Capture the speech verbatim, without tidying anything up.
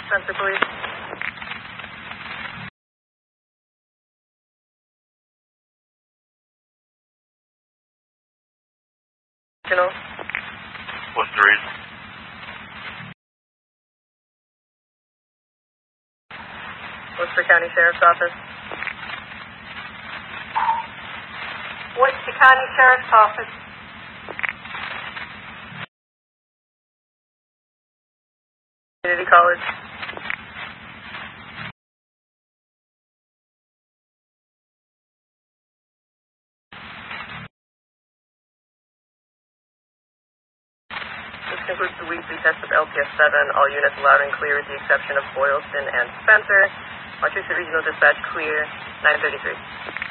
Spencer Police. General. What's the reason? Worcester County Sheriff's Office. Worcester County Sheriff's Office. Community College. This concludes the weekly test of L T S seven. All units loud and clear with the exception of Boylston and Spencer. Wachusett Regional Dispatch clear, nine thirty-three.